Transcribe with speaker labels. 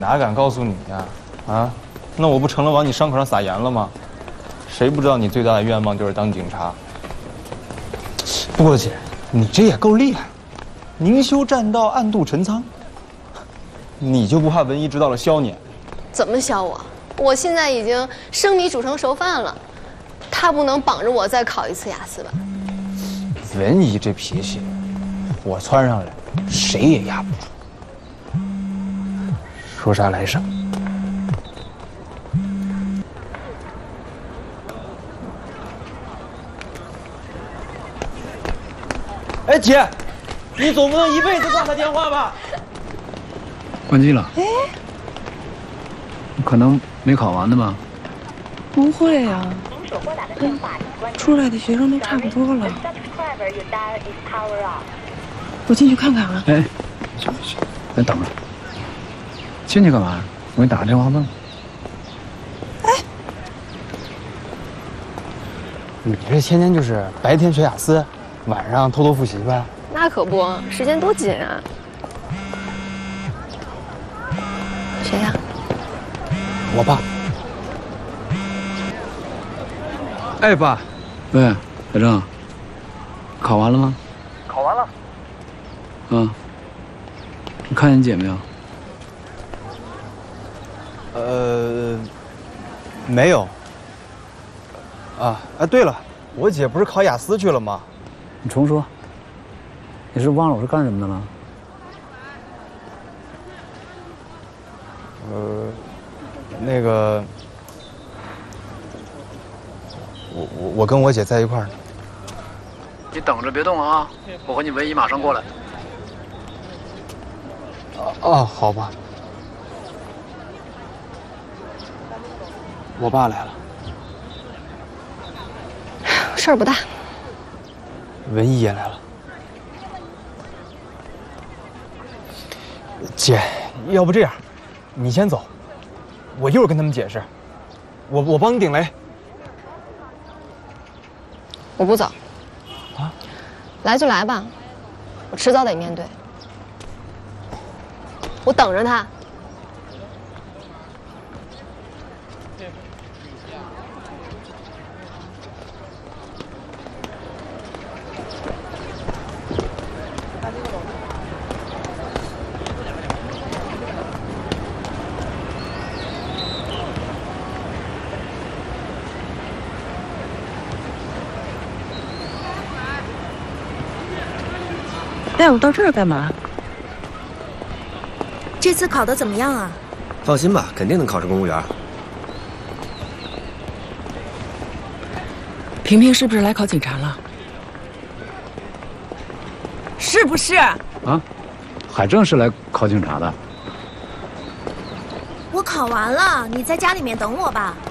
Speaker 1: 哪敢告诉你呀？啊，那我不成了往你伤口上撒盐了吗？谁不知道你最大的愿望就是当警察？不过姐，你这也够厉害，明修栈道，暗度陈仓。你就不怕文一知道了削你？
Speaker 2: 怎么削我？我现在已经生米煮成熟饭了，他不能绑着我再考一次雅思吧？
Speaker 1: 文一这脾气，我窜上来，谁也压不住。说啥来啥。哎，姐，你总不能一辈子挂他电话吧？
Speaker 3: 关机了。哎，可能没考完的吧？
Speaker 4: 不会呀，出来的学生都差不多了。我进去看看啊。
Speaker 3: 哎，行，咱等着。进去干嘛？我给你打个电话问问。
Speaker 4: 哎，
Speaker 1: 你这天天就是白天学雅思，晚上偷偷复习呗？
Speaker 2: 那可不，时间多紧啊！谁呀？
Speaker 1: 我爸。哎，爸。
Speaker 3: 喂，小郑，考完了吗？
Speaker 5: 考完了。
Speaker 3: 你看见你姐没有？
Speaker 1: 没有。对了，我姐不是考雅思去了吗？
Speaker 3: 你重说。你是忘了我是干什么的了？
Speaker 1: 那个，我跟我姐在一块儿呢。
Speaker 3: 你等着别动啊！我和你文一马上过来。
Speaker 1: 好吧。我爸来了。
Speaker 2: 事儿不大。
Speaker 1: 文一也来了。姐，要不这样，你先走，我一会儿跟他们解释。我帮你顶雷。
Speaker 2: 我不走。啊？来就来吧，我迟早得面对。我等着他。
Speaker 4: 带我到这儿干嘛？
Speaker 6: 这次考得怎么样啊？
Speaker 5: 放心吧，肯定能考上公务员。
Speaker 4: 萍萍是不是来考警察了？是不是？
Speaker 3: 啊，海正是来考警察的。
Speaker 6: 我考完了，你在家里面等我吧。